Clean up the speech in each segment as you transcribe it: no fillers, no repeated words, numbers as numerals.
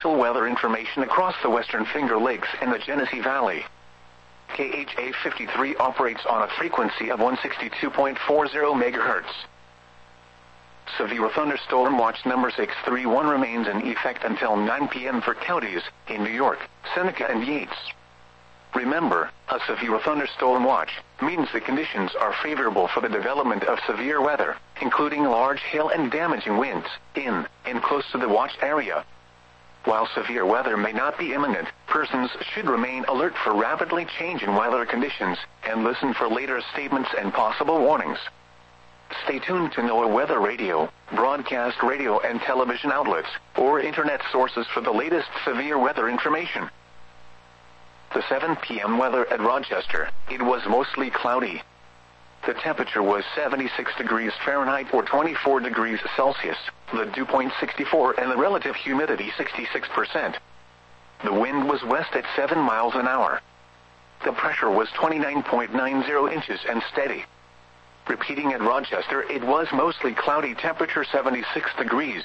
weather information across the Western Finger Lakes and the Genesee Valley. KHA 53 operates on a frequency of 162.40 MHz. Severe thunderstorm watch number 631 remains in effect until 9 p.m. for counties in New York, Seneca, and Yates. Remember, a severe thunderstorm watch means the conditions are favorable for the development of severe weather, including large hail and damaging winds, in and close to the watch area. While severe weather may not be imminent, persons should remain alert for rapidly changing weather conditions and listen for later statements and possible warnings. Stay tuned to NOAA Weather Radio, broadcast radio and television outlets, or internet sources for the latest severe weather information. The 7 p.m. weather at Rochester, it was mostly cloudy. The temperature was 76 degrees Fahrenheit or 24 degrees Celsius, the dew point 64 and the relative humidity 66%. The wind was west at 7 miles an hour. The pressure was 29.90 inches and steady. Repeating at Rochester, it was mostly cloudy, temperature 76 degrees.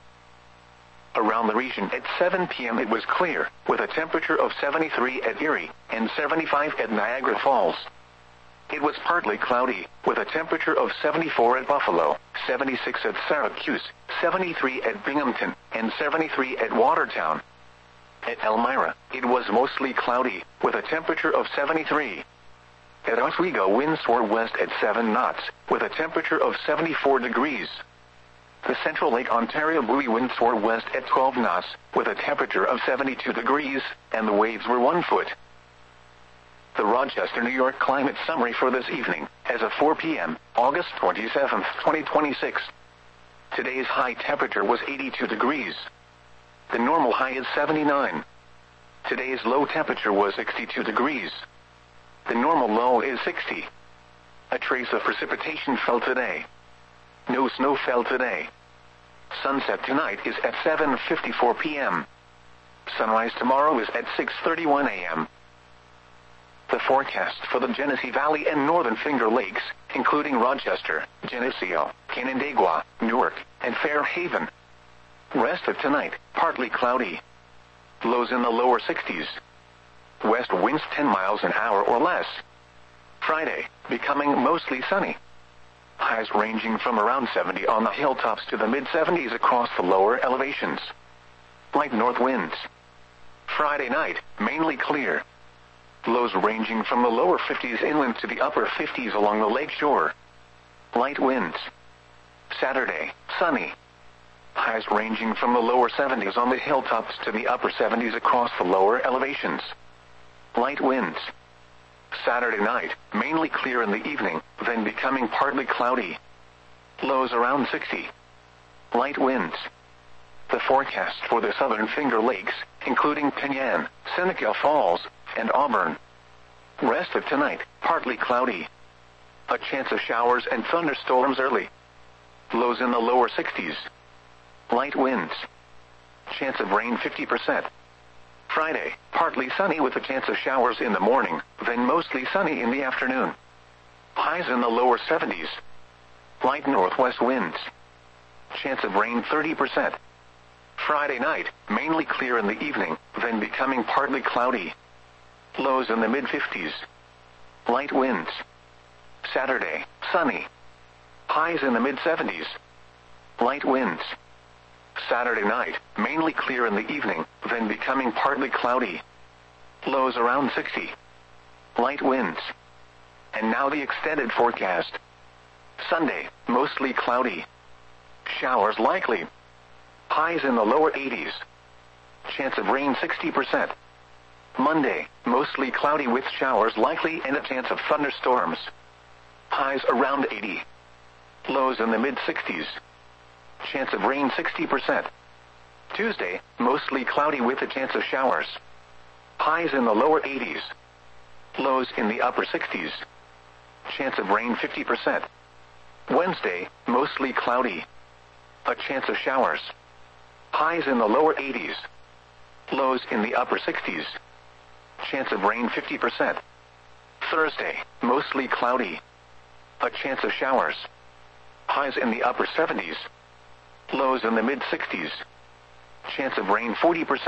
Around the region at 7 p.m. it was clear, with a temperature of 73 at Erie and 75 at Niagara Falls. It was partly cloudy, with a temperature of 74 at Buffalo, 76 at Syracuse, 73 at Binghamton, and 73 at Watertown. At Elmira, it was mostly cloudy, with a temperature of 73. At Oswego, winds were west at 7 knots, with a temperature of 74 degrees. The Central Lake Ontario buoy winds were west at 12 knots, with a temperature of 72 degrees, and the waves were 1 foot. The Rochester, New York climate summary for this evening, as of 4 p.m., August 27, 2026. Today's high temperature was 82 degrees. The normal high is 79. Today's low temperature was 62 degrees. The normal low is 60. A trace of precipitation fell today. No snow fell today. Sunset tonight is at 7:54 p.m. Sunrise tomorrow is at 6:31 a.m. The forecast for the Genesee Valley and Northern Finger Lakes, including Rochester, Geneseo, Canandaigua, Newark, and Fairhaven. Rest of tonight, partly cloudy. Lows in the lower 60s. West winds 10 miles an hour or less. Friday, becoming mostly sunny. Highs ranging from around 70 on the hilltops to the mid-70s across the lower elevations. Light north winds. Friday night, mainly clear. Lows ranging from the lower 50s inland to the upper 50s along the lake shore. Light winds. Saturday, sunny. Highs ranging from the lower 70s on the hilltops to the upper 70s across the lower elevations. Light winds. Saturday night, mainly clear in the evening, then becoming partly cloudy. Lows around 60. Light winds. The forecast for the Southern Finger Lakes, including Penyan, Seneca Falls, and Auburn. Rest of tonight, partly cloudy. A chance of showers and thunderstorms early. Lows in the lower 60s. Light winds. Chance of rain 50%. Friday, partly sunny with a chance of showers in the morning, then mostly sunny in the afternoon. Highs in the lower 70s. Light northwest winds. Chance of rain 30%. Friday night, mainly clear in the evening, then becoming partly cloudy. Lows in the mid-50s. Light winds. Saturday, sunny. Highs in the mid-70s. Light winds. Saturday night, mainly clear in the evening, then becoming partly cloudy. Lows around 60. Light winds. And now the extended forecast. Sunday, mostly cloudy. Showers likely. Highs in the lower 80s. Chance of rain 60%. Monday, mostly cloudy with showers likely and a chance of thunderstorms. Highs around 80. Lows in the mid-60s. Chance of rain 60%. Tuesday, mostly cloudy with a chance of showers. Highs in the lower 80s. Lows in the upper 60s. Chance of rain 50%. Wednesday, mostly cloudy. A chance of showers. Highs in the lower 80s. Lows in the upper 60s. Chance of rain 50%. Thursday, mostly cloudy. A chance of showers. Highs in the upper 70s. Lows in the mid-60s. Chance of rain 40%.